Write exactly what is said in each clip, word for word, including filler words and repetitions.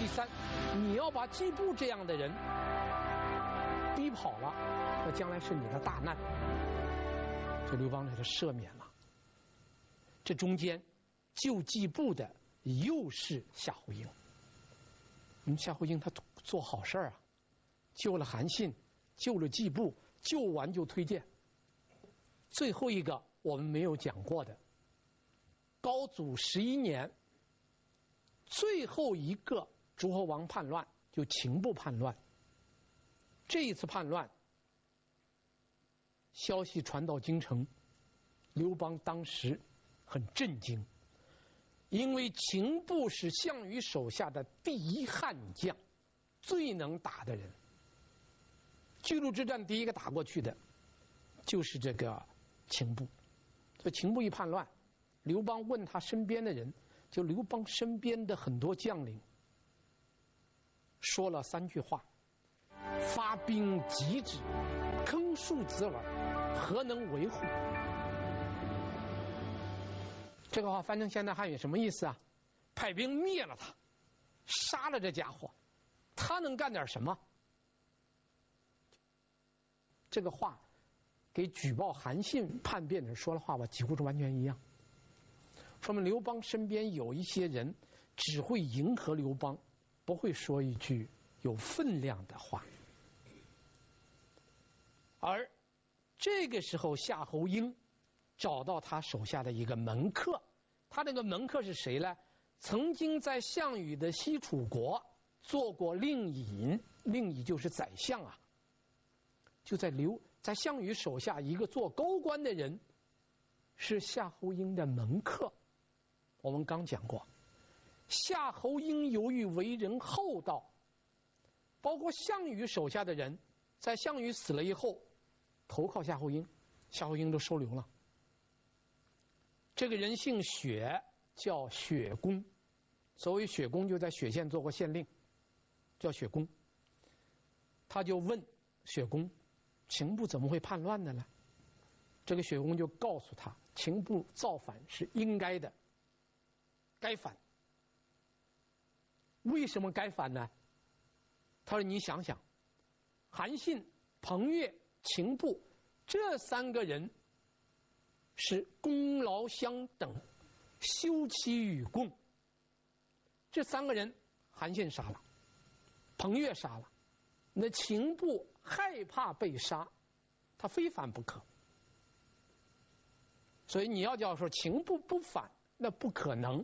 三，你要把季布这样的人逼跑了，那将来是你的大难。这刘邦给他赦免了。这中间救季布的又是夏侯婴。嗯，夏侯婴他做好事啊，救了韩信，救了季布，救完就推荐。最后一个我们没有讲过的，高祖十一年，最后一个诸侯王叛乱，就秦部叛乱。这一次叛乱，消息传到京城，刘邦当时很震惊，因为秦部是项羽手下的第一悍将，最能打的人。巨鹿之战第一个打过去的就是这个秦部。所以秦部一叛乱，刘邦问他身边的人，就刘邦身边的很多将领说了三句话：发兵急止，坑庶子耳，何能维护？这个话翻成现代汉语什么意思啊？派兵灭了他，杀了这家伙，他能干点什么？这个话给举报韩信叛变的人说的话吧，几乎是完全一样。说明刘邦身边有一些人只会迎合刘邦，不会说一句有分量的话。而这个时候，夏侯婴找到他手下的一个门客，他那个门客是谁呢？曾经在项羽的西楚国做过令尹，令尹就是宰相啊。就在刘在项羽手下一个做高官的人，是夏侯婴的门客。我们刚讲过，夏侯婴由于为人厚道，包括项羽手下的人，在项羽死了以后，投靠夏侯婴，夏侯婴都收留了。这个人姓雪，叫雪公。所谓雪公，就在雪县做过县令，叫雪公。他就问雪公，秦部怎么会叛乱的呢？这个雪公就告诉他，秦部造反是应该的，该反。为什么该反呢？他说：“你想想，韩信、彭越、秦部这三个人是功劳相等，休戚与共。这三个人，韩信杀了，彭越杀了，那秦部害怕被杀，他非反不可。所以你要叫说秦部不反，那不可能。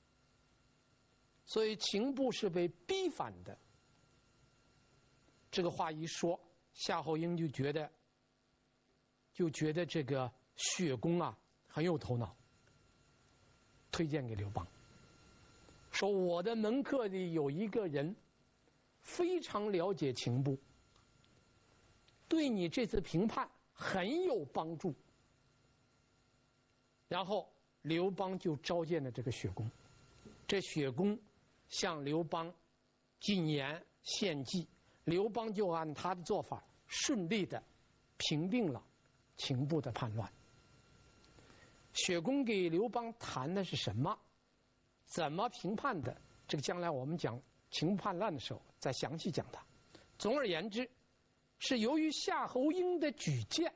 所以秦部是被逼反的。”这个话一说，夏侯婴就觉得就觉得这个雪公啊很有头脑，推荐给刘邦，说我的门客里有一个人非常了解秦部，对你这次评判很有帮助。然后刘邦就召见了这个雪公，这雪公向刘邦进言献计，刘邦就按他的做法顺利的平定了秦部的叛乱。雪公给刘邦谈的是什么？怎么评判的？这个将来我们讲秦部叛乱的时候再详细讲它。总而言之，是由于夏侯婴的举荐，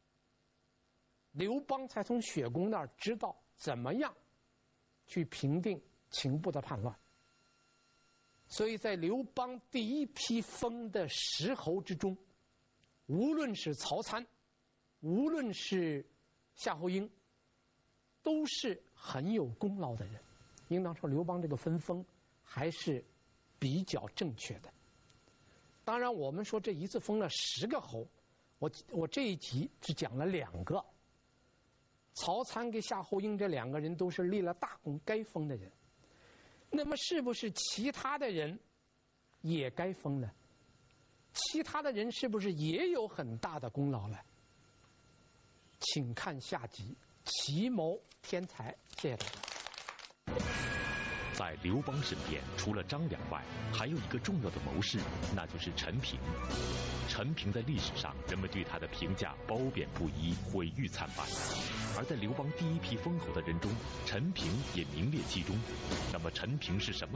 刘邦才从雪公那儿知道怎么样去平定秦部的叛乱。所以在刘邦第一批封的十侯之中，无论是曹参，无论是夏侯婴，都是很有功劳的人。应当说刘邦这个分封还是比较正确的。当然我们说这一次封了十个侯，我我这一集只讲了两个，曹参跟夏侯婴这两个人都是立了大功该封的人。那么是不是其他的人也该封呢？其他的人是不是也有很大的功劳呢？请看下集，奇谋天才。谢谢大家。 在刘邦身边，除了张良外，还有一个重要的谋士，那就是陈平。陈平在历史上，人们对他的评价褒贬不一，毁誉参半。而在刘邦第一批封侯的人中，陈平也名列其中。那么陈平是什么